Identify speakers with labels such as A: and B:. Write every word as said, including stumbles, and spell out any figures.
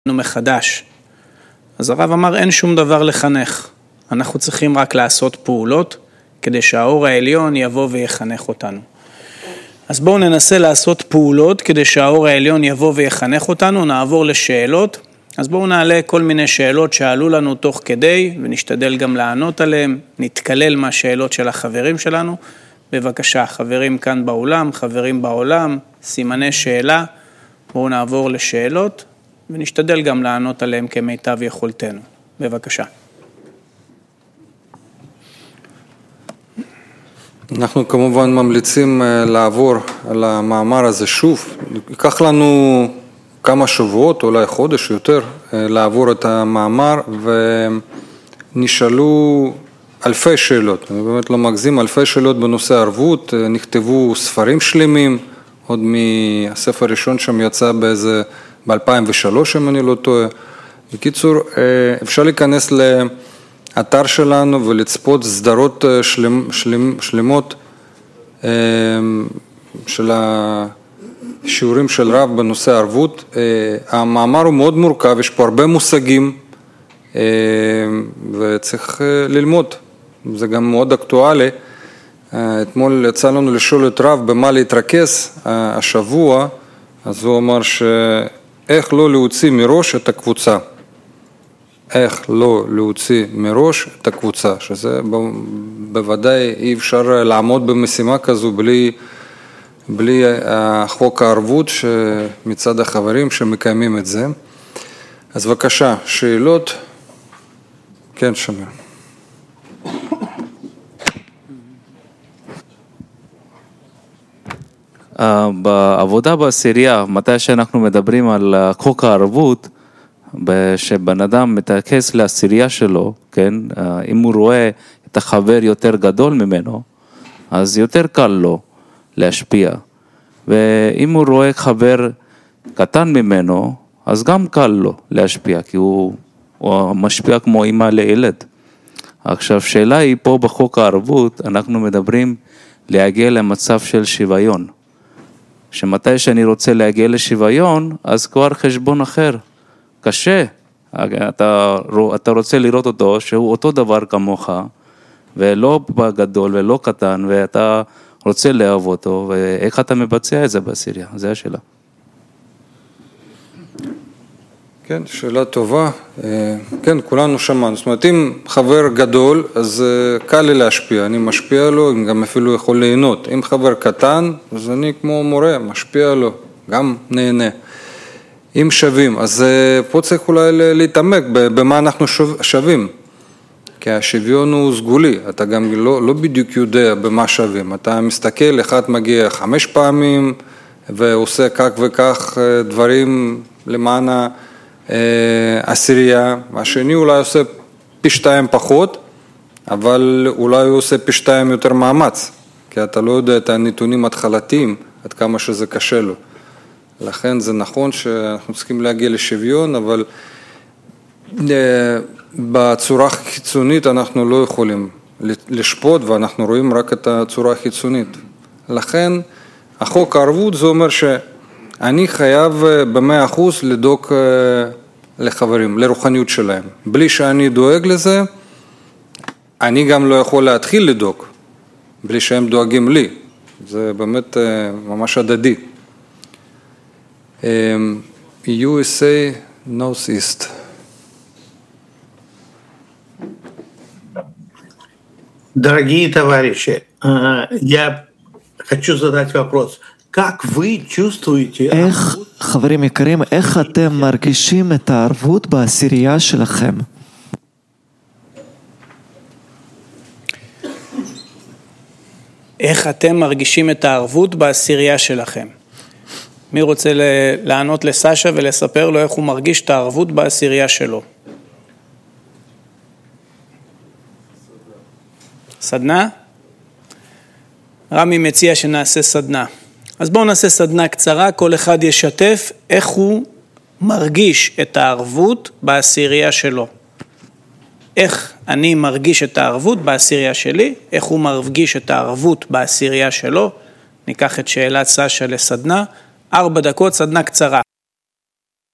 A: מחדש. אז הרב אמר, אין שום דבר לחנך. אנחנו צריכים רק לעשות פעולות, כדי שהאור העליון יבוא ויחנך אותנו. אז בואו ננסה לעשות פעולות, כדי שהאור העליון יבוא ויחנך אותנו. נעבור לשאלות. אז בואו נעלה כל מיני שאלות שעלו לנו תוך כדי, ונשתדל גם לענות עליהן. נתקלל מהשאלות של החברים שלנו. בבקשה, חברים כאן באולם, חברים בעולם, סימני שאלה. בואו נעבור לשאלות. ונשתדל גם לענות עליהם כמיטב יכולתנו. בבקשה.
B: אנחנו כמובן ממליצים לעבור על המאמר הזה שוב. ייקח לנו כמה שבועות, אולי חודש יותר, לעבור את המאמר, ונשאלו אלפי שאלות. אני באמת לא מגזים, אלפי שאלות בנושא ערבות. נכתבו ספרים שלמים, עוד מהספר הראשון שם יצא באיזה... ב-אלפיים ושלוש, אם אני לא טועה. בקיצור, אפשר להיכנס לאתר שלנו ולצפות סדרות שלמ, שלמ, שלמות של השיעורים של רב בנושא ערבות. המאמר הוא מאוד מורכב, יש פה הרבה מושגים וצריך ללמוד. זה גם מאוד אקטואלי. אתמול יצא לנו לשאול את רב במה להתרכז השבוע, אז הוא אמר ש... איך לא להוציא מראש את הקבוצה. איך לא להוציא מראש את הקבוצה, שזה בוודאי אי אפשר לעמוד במשימה כזו בלי, בלי החוק הערבות מצד החברים שמקיימים את זה. אז בבקשה, שאלות? כן, שמיר.
C: בעבודה בעשירייה, מתי שאנחנו מדברים על חוק הערבות, שבן אדם מתרכז לעשירייה שלו, כן, אם הוא רואה את החבר יותר גדול ממנו, אז יותר קל לו להשפיע. ואם הוא רואה חבר קטן ממנו, אז גם קל לו להשפיע, כי הוא, הוא משפיע כמו אמא לילד. עכשיו, שאלה היא פה בחוק הערבות, אנחנו מדברים להגיע למצב של שוויון. שמתי שאני רוצה להגיע לשוויון, אז כבר חשבון אחר. קשה. אתה, אתה רוצה לראות אותו, שהוא אותו דבר כמוך, ולא גדול ולא קטן, ואתה רוצה לאהוב אותו, ואיך אתה מבצע את זה בעשירייה? זו השאלה.
B: כן, שאלה טובה. כן, כולנו שמענו. זאת אומרת, אם חבר גדול, אז קל לי להשפיע. אני משפיע לו, גם אפילו יכול ליהנות. אם חבר קטן, אז אני כמו מורה, משפיע לו, גם נהנה. אם שווים, אז פה צריך אולי להתעמק במה אנחנו שווים. כי השוויון הוא סגולי. אתה גם לא, לא בדיוק יודע במה שווים. אתה מסתכל, אחד מגיע חמש פעמים, ועושה כך וכך דברים למען ה... עשירייה, השני אולי עושה פי שתיים פחות, אבל אולי הוא עושה פי שתיים יותר מאמץ, כי אתה לא יודע את הנתונים התחלתיים, עד כמה שזה קשה לו. לכן זה נכון שאנחנו צריכים להגיע לשוויון, אבל בצורה חיצונית אנחנו לא יכולים לשפוט, ואנחנו רואים רק את הצורה החיצונית. לכן החוק הערבות זה אומר ש... אני חייב במאה אחוז לדאוג לחברים, לרוחניות שלהם. בלי שאני דואג לזה, אני גם לא יכול להתחיל לדאוג, בלי שהם דואגים לי. זה באמת ממש הדדי. יו אס איי North East.
D: Дорогие товарищи, я хочу задать вопрос. Как вы чувствуете...
E: איך, חברים יקרים, איך אתם מרגישים את הערבות בעשירייה שלכם?
A: איך אתם מרגישים את הערבות בעשירייה שלכם? מי רוצה לענות לסשה ולספר לו איך הוא מרגיש את הערבות בעשירייה שלו? סדנה? רמי מציע שנעשה סדנה. אז בואו נעשה סדנה קצרה, כל אחד ישתף איך הוא מרגיש את הערבות בעשירייה שלו. איך אני מרגיש את הערבות בעשירייה שלי, איך הוא מרגיש את הערבות בעשירייה שלו. ניקח את שאלת סשה לסדנה, ארבע דקות סדנה קצרה.